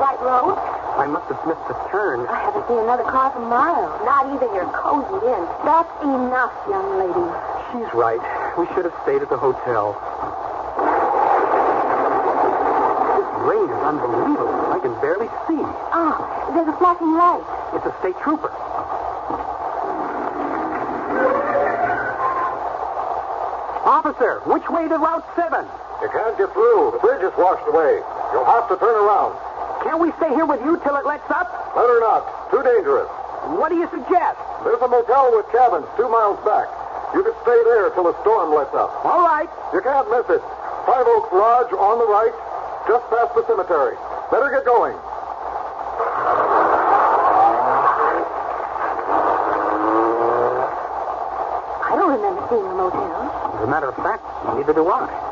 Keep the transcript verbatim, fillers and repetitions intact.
right road? I must have missed the turn. I haven't seen another car for miles. Not even your cozy inn. That's enough, young lady. She's right. We should have stayed at the hotel. This rain is unbelievable. I can barely see. Ah, there's a flashing light. It's a state trooper. Officer, which way to Route seven? You can't get through. The bridge is washed away. You'll have to turn around. Can't we stay here with you till it lets up? Better not. Too dangerous. What do you suggest? There's a motel with cabins two miles back. You could stay there till the storm lets up. All right. You can't miss it. Five Oaks Lodge on the right, just past the cemetery. Better get going. I don't remember seeing a motel. As a matter of fact, neither do I.